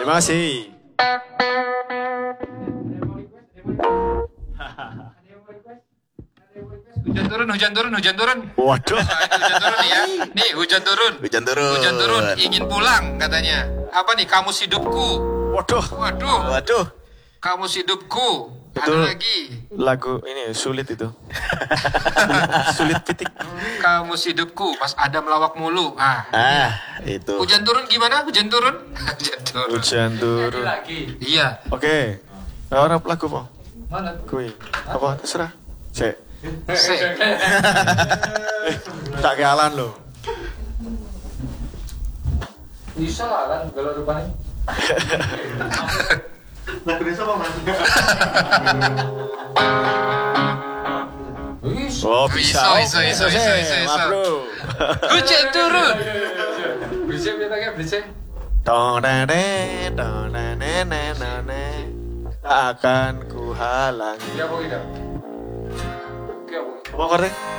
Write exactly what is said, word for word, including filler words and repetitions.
Terima kasih. Hujan turun, hujan turun, hujan turun. Waduh. Nah, itu hujan turun nih ya. Nih hujan turun. Hujan turun. Hujan turun. Ingin pulang katanya. Apa nih? Kamus hidupku. Waduh. Waduh. Waduh. Kamus hidupku. Itu Ada lagi. lagu ini sulit itu. Sulit pitik. Kamus hidupku. Pas ada melawak mulu. Ah. Ah, itu. Hujan turun gimana? Hujan turun? Hujan turun. Hujan turun. Iya. Oke. Nah, orang lagu apa? Mana? Kui. Apa terserah. Cek. Se. Tak kalah lo. Bisa lah kan kalau rupanya. Lagu desa apa mas? Oh bisa. Bisa, bisa, bisa, bisa, bisa. Bro. Hujan turun. Bisa kita kan bisa. Tonene, tonene, nene, akan ku halangi. Ya apa kita? Apa korek?